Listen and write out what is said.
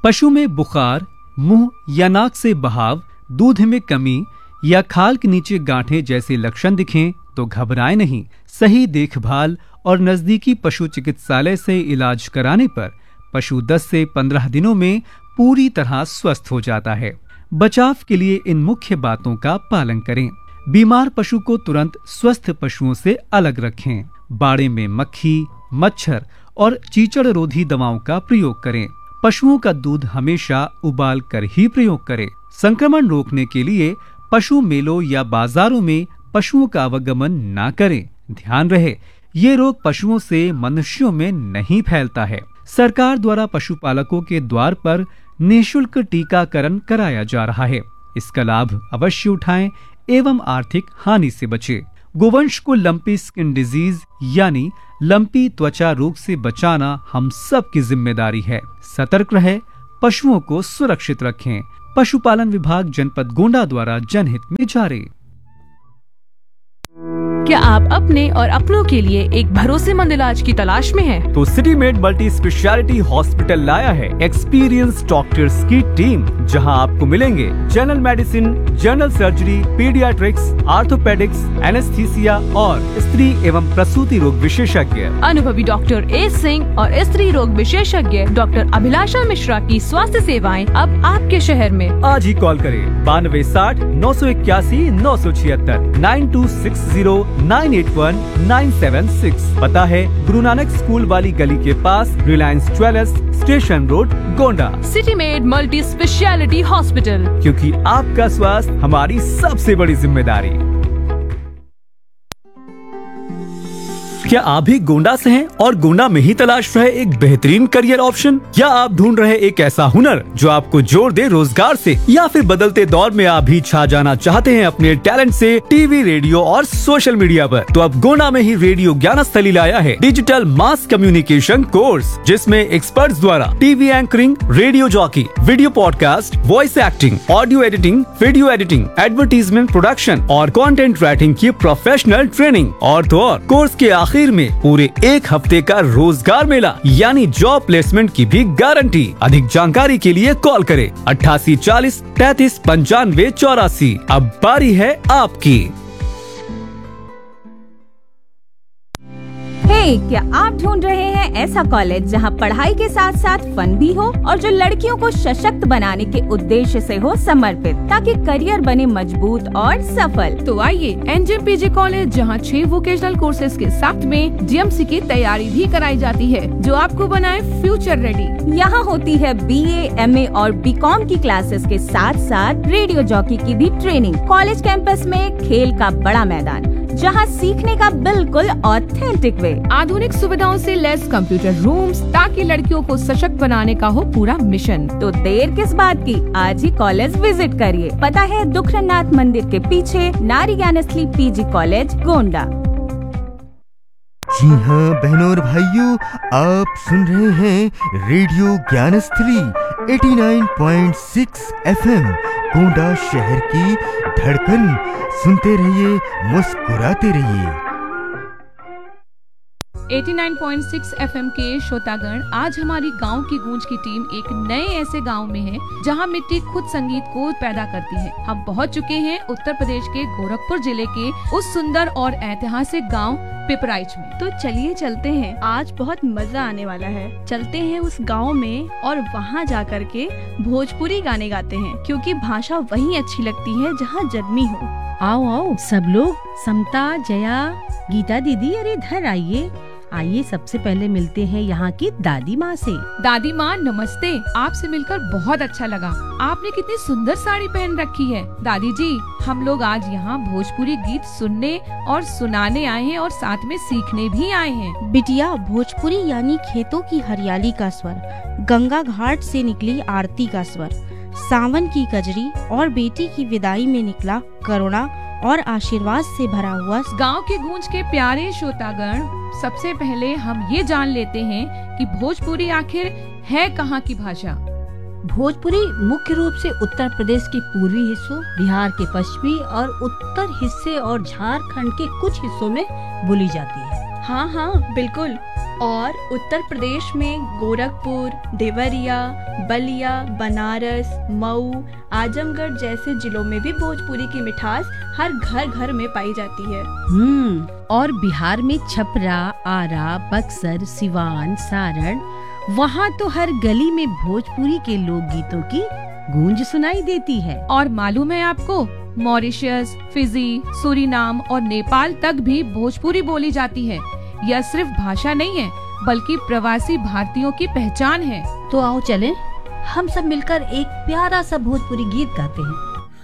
पशु में बुखार, मुंह या नाक से बहाव, दूध में कमी या खाल के नीचे गांठें जैसे लक्षण दिखें तो घबराएं नहीं। सही देखभाल और नजदीकी पशु चिकित्सालय से इलाज कराने पर पशु 10 से 15 दिनों में पूरी तरह स्वस्थ हो जाता है। बचाव के लिए इन मुख्य बातों का पालन करें। बीमार पशु को तुरंत स्वस्थ पशुओं से अलग रखें। बाड़े में मक्खी, मच्छर और चीचड़ रोधी दवाओं का प्रयोग करें। पशुओं का दूध हमेशा उबाल कर ही प्रयोग करें। संक्रमण रोकने के लिए पशु मेलों या बाजारों में पशुओं का आवागमन न करें। ध्यान रहे, ये रोग पशुओं से मनुष्यों में नहीं फैलता है। सरकार द्वारा पशुपालकों के द्वार पर निःशुल्क टीकाकरण कराया जा रहा है। इसका लाभ अवश्य उठाएं एवं आर्थिक हानि से बचें। गोवंश को लंपी स्किन डिजीज यानी लंपी त्वचा रोग से बचाना हम सब की जिम्मेदारी है। सतर्क रहे, पशुओं को सुरक्षित रखें। पशुपालन विभाग जनपद गोंडा द्वारा जनहित में जारी। क्या आप अपने और अपनों के लिए एक भरोसेमंद इलाज की तलाश में हैं? तो city made multi speciality hospital लाया है एक्सपीरियंस डॉक्टर्स की टीम, जहां आपको मिलेंगे general medicine, general surgery, paediatrics, orthopaedics, anaesthesia और स्त्री एवं प्रसूति रोग विशेषज्ञ। अनुभवी डॉक्टर ए सिंह और स्त्री रोग विशेषज्ञ डॉक्टर अभिलाषा मिश्रा की स्वास्थ्य सेवाएं अब आपके शहर में। आज ही कॉल करें 9260 981 976 9260 981-976। पता है गुरु नानक स्कूल वाली गली के पास, Reliance jewellers, station road, Gonda. City made multi speciality hospital, क्योंकि आपका स्वास्थ्य हमारी सबसे बड़ी जिम्मेदारी। क्या आप भी गोंडा से हैं और गोंडा में ही तलाश रहे एक बेहतरीन करियर ऑप्शन? या आप ढूंढ रहे एक ऐसा हुनर जो आपको जोड़ दे रोजगार से? या फिर बदलते दौर में आप भी छा जाना चाहते हैं अपने टैलेंट से टीवी, रेडियो और सोशल मीडिया पर? तो अब गोंडा में ही रेडियो ज्ञानस्थली लाया है डिजिटल मास कम्युनिकेशन कोर्स, जिसमें एक्सपर्ट्स द्वारा TV anchoring, radio jockey, video podcast, voice acting, audio editing, video editing, advertisement production और कंटेंट राइटिंग की प्रोफेशनल ट्रेनिंग। और तो और कोर्स के आखिर में पूरे एक हफ्ते का रोजगार मेला यानी जॉब प्लेसमेंट की भी गारंटी। अधिक जानकारी के लिए कॉल करें 88 40 33 95 84। अब बारी है आपकी। क्या आप ढूंढ रहे हैं ऐसा कॉलेज जहां पढ़ाई के साथ साथ फन भी हो और जो लड़कियों को सशक्त बनाने के उद्देश्य से हो समर्पित, ताकि करियर बने मजबूत और सफल? तो आइए एनजेम पीजी कॉलेज, जहां 6 वोकेशनल कोर्सेज के साथ में डीएमसी की तैयारी भी कराई जाती है, जो आपको बनाए फ्यूचर रेडी। यहाँ होती है BA, MA और BCom की क्लासेस के साथ साथ रेडियो जॉकी की भी ट्रेनिंग। कॉलेज कैंपस में खेल का बड़ा मैदान, जहां सीखने का बिल्कुल ऑथेंटिक वे। आधुनिक सुविधाओं से लैस कंप्यूटर रूम्स, ताकि लड़कियों को सशक्त बनाने का हो पूरा मिशन। तो देर किस बात की, आज ही कॉलेज विजिट करिए। पता है दुखरनाथ मंदिर के पीछे, नारी ज्ञानस्थली पीजी कॉलेज, गोंडा। जी हाँ बहनों और भाइयों, आप सुन रहे हैं रेडियो ज्ञानस्थली 89.6 FM, गोंडा शहर की धड़कन। सुनते रहिए, मुस्कुराते रहिए। 89.6 FM के श्रोतागण, आज हमारी गांव की गूंज की टीम एक नए ऐसे गांव में है जहां मिट्टी खुद संगीत को पैदा करती है। हम पहुंच चुके हैं उत्तर प्रदेश के गोरखपुर जिले के उस सुंदर और ऐतिहासिक गांव पिपराइच में। तो चलिए चलते हैं, आज बहुत मजा आने वाला है। चलते हैं उस गांव में और वहां जाकर के भोजपुरी गाने गाते हैं, क्योंकि भाषा वहीं अच्छी लगती है जहां जन्मी हो। आओ आओ सब लोग, समता, जया, गीता दीदी, अरे इधर आइए। आइए सबसे पहले मिलते हैं यहाँ की दादी माँ से। दादी माँ नमस्ते, आपसे मिलकर बहुत अच्छा लगा। आपने कितनी सुंदर साड़ी पहन रखी है। दादी जी, हम लोग आज यहाँ भोजपुरी गीत सुनने और सुनाने आए हैं और साथ में सीखने भी आए हैं। बिटिया, भोजपुरी यानी खेतों की हरियाली का स्वर, गंगा घाट से निकली आरती का स्वर, सावन की कजरी और बेटी की विदाई में निकला करुणा और आशीर्वाद से भरा हुआ। गांव के गूंज के प्यारे श्रोतागण, सबसे पहले हम ये जान लेते हैं कि भोजपुरी आखिर है कहाँ की भाषा। भोजपुरी मुख्य रूप से उत्तर प्रदेश के पूर्वी हिस्सों, बिहार के पश्चिमी और उत्तर हिस्से और झारखंड के कुछ हिस्सों में बोली जाती है। हाँ हाँ बिल्कुल। और उत्तर प्रदेश में गोरखपुर, देवरिया, बलिया, बनारस, मऊ, आजमगढ़ जैसे जिलों में भी भोजपुरी की मिठास हर घर घर में पाई जाती है। और बिहार में छपरा, आरा, बक्सर, सिवान, सारण, वहाँ तो हर गली में भोजपुरी के लोकगीतों की गूंज सुनाई देती है। और मालूम है आपको, मॉरिशस, फिजी, सूरीनाम और नेपाल तक भी भोजपुरी बोली जाती है। यह सिर्फ भाषा नहीं है बल्कि प्रवासी भारतीयों की पहचान है। तो आओ चलें, हम सब मिलकर एक प्यारा सा भोजपुरी गीत गाते हैं।